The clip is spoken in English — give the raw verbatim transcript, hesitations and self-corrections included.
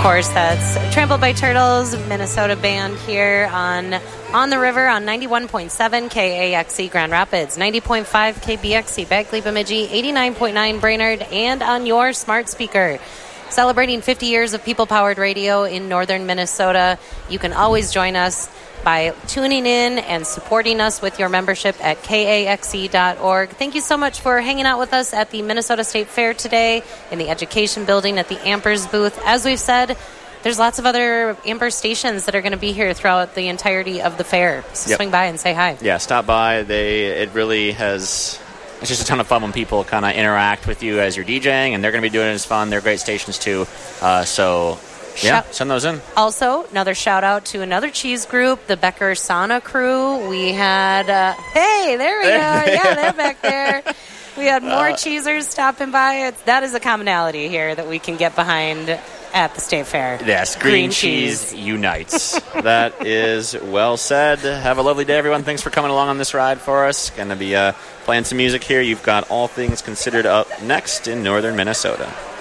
course, that's Trampled by Turtles, Minnesota band here on On the River on ninety-one point seven K A X E Grand Rapids, ninety point five K B X C Bagley Bemidji, eighty-nine point nine Brainerd, and on your smart speaker. Celebrating fifty years of people-powered radio in northern Minnesota. You can always join us by tuning in and supporting us with your membership at K A X E dot org. Thank you so much for hanging out with us at the Minnesota State Fair today in the Education Building at the Ampers booth. As we've said, there's lots of other Amper stations that are going to be here throughout the entirety of the fair. So yep. Swing by and say hi. Yeah, stop by. They It really has... It's just a ton of fun when people kind of interact with you as you're DJing, and they're going to be doing it as fun. They're great stations, too. Uh, so... Yeah, Shout- send those in. Also, another shout out to another cheese group, the Becker Sauna crew. We had, uh, hey, there we go. Yeah, they're back there. We had more uh, cheesers stopping by. It's, that is a commonality here that we can get behind at the State Fair. Yes, green, green cheese, cheese unites. That is well said. Have a lovely day, everyone. Thanks for coming along on this ride for us. Going to be uh, playing some music here. You've got All Things Considered up next in northern Minnesota.